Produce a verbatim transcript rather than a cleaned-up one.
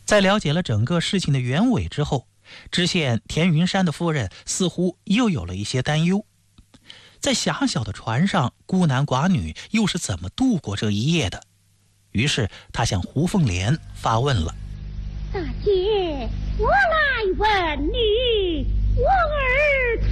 在了解了整个事情的原委之后，知县田云山的夫人似乎又有了一些担忧。在狭小的船上，孤男寡女又是怎么度过这一夜的？于是他向胡凤莲发问了： 大姐，我来问你，我儿